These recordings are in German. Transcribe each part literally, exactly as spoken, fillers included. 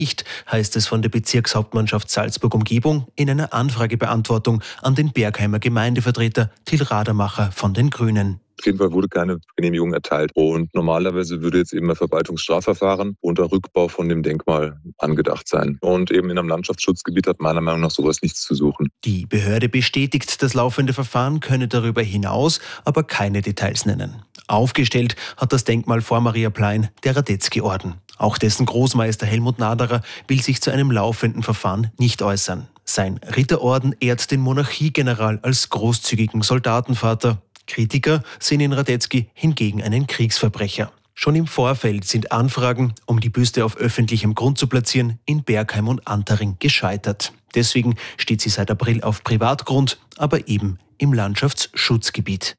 Nicht, heißt es von der Bezirkshauptmannschaft Salzburg-Umgebung in einer Anfragebeantwortung an den Bergheimer Gemeindevertreter Till Radermacher von den Grünen. Auf jeden Fall wurde keine Genehmigung erteilt. Und normalerweise würde jetzt eben ein Verwaltungsstrafverfahren unter Rückbau von dem Denkmal angedacht sein. Und eben in einem Landschaftsschutzgebiet hat meiner Meinung nach sowas nichts zu suchen. Die Behörde bestätigt, das laufende Verfahren könne darüber hinaus aber keine Details nennen. Aufgestellt hat das Denkmal vor Mariaplein der Radetzky-Orden. Auch dessen Großmeister Helmut Naderer will sich zu einem laufenden Verfahren nicht äußern. Sein Ritterorden ehrt den Monarchiegeneral als großzügigen Soldatenvater. Kritiker sehen in Radetzky hingegen einen Kriegsverbrecher. Schon im Vorfeld sind Anfragen, um die Büste auf öffentlichem Grund zu platzieren, in Bergheim und Antering gescheitert. Deswegen steht sie seit April auf Privatgrund, aber eben im Landschaftsschutzgebiet.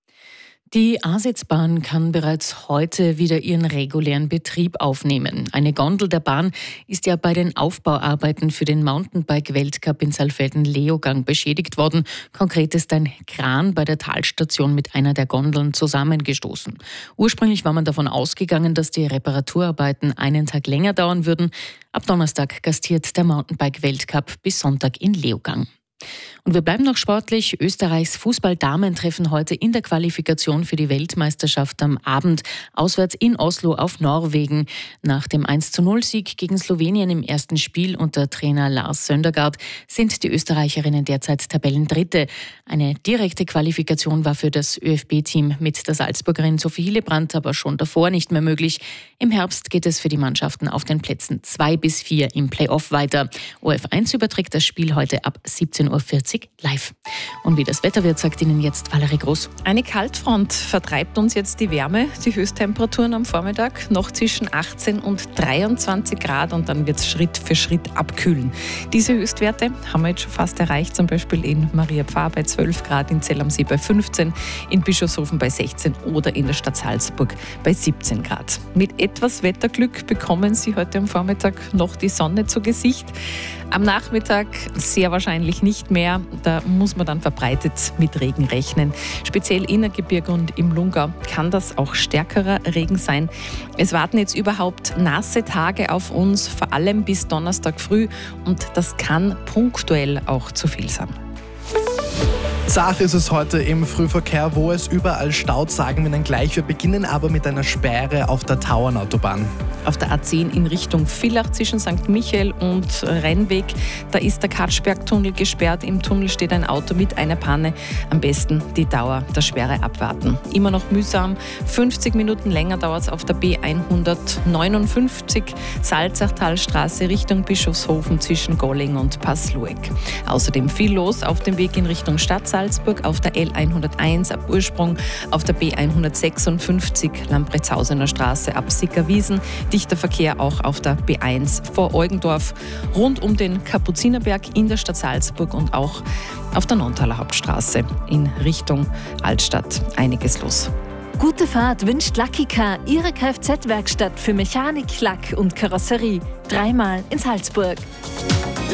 Die Asitzbahn kann bereits heute wieder ihren regulären Betrieb aufnehmen. Eine Gondel der Bahn ist ja bei den Aufbauarbeiten für den Mountainbike-Weltcup in Saalfelden-Leogang beschädigt worden. Konkret ist ein Kran bei der Talstation mit einer der Gondeln zusammengestoßen. Ursprünglich war man davon ausgegangen, dass die Reparaturarbeiten einen Tag länger dauern würden. Ab Donnerstag gastiert der Mountainbike-Weltcup bis Sonntag in Leogang. Und wir bleiben noch sportlich. Österreichs Fußballdamen treffen heute in der Qualifikation für die Weltmeisterschaft am Abend auswärts in Oslo auf Norwegen. Nach dem eins zu null Sieg gegen Slowenien im ersten Spiel unter Trainer Lars Søndergaard sind die Österreicherinnen derzeit Tabellendritte. Eine direkte Qualifikation war für das ÖFB-Team mit der Salzburgerin Sophie Hillebrand aber schon davor nicht mehr möglich. Im Herbst geht es für die Mannschaften auf den Plätzen zwei bis vier im Playoff weiter. O F eins überträgt das Spiel heute ab siebzehn Uhr vierzig live. Und wie das Wetter wird, sagt Ihnen jetzt Valerie Groß. Eine Kaltfront vertreibt uns jetzt die Wärme. Die Höchsttemperaturen am Vormittag noch zwischen achtzehn und dreiundzwanzig Grad und dann wird es Schritt für Schritt abkühlen. Diese Höchstwerte haben wir jetzt schon fast erreicht, zum Beispiel in Mariapfarr bei zwölf Grad, in Zell am See bei fünfzehn, in Bischofshofen bei sechzehn oder in der Stadt Salzburg bei siebzehn Grad. Mit etwas Wetterglück bekommen Sie heute am Vormittag noch die Sonne zu Gesicht. Am Nachmittag sehr wahrscheinlich nicht mehr. Da muss man dann verbreitet mit Regen rechnen. Speziell Innergebirge und im Lungau kann das auch stärkerer Regen sein. Es warten jetzt überhaupt nasse Tage auf uns, vor allem bis Donnerstag früh. Und das kann punktuell auch zu viel sein. Zach ist es heute im Frühverkehr, wo es überall staut, sagen wir dann gleich. Wir beginnen aber mit einer Sperre auf der Tauernautobahn. Auf der A zehn in Richtung Villach zwischen Sankt Michael und Rennweg, da ist der Katschbergtunnel gesperrt. Im Tunnel steht ein Auto mit einer Panne. Am besten die Dauer der Sperre abwarten. Immer noch mühsam. fünfzig Minuten länger dauert es auf der B hundertneunundfünfzig Salzachtalstraße Richtung Bischofshofen zwischen Golling und Passlueck. Außerdem viel los auf dem Weg in Richtung Stadt Salzburg, auf der L hunderteins ab Ursprung, auf der B hundertsechsundfünfzig Lamprechtshausener Straße ab Sickerwiesen. Dichter Verkehr auch auf der B eins vor Eugendorf, rund um den Kapuzinerberg in der Stadt Salzburg und auch auf der Nonntaler Hauptstraße in Richtung Altstadt einiges los. Gute Fahrt wünscht Lucky Car, Ihre Kfz-Werkstatt für Mechanik, Lack und Karosserie. Dreimal in Salzburg.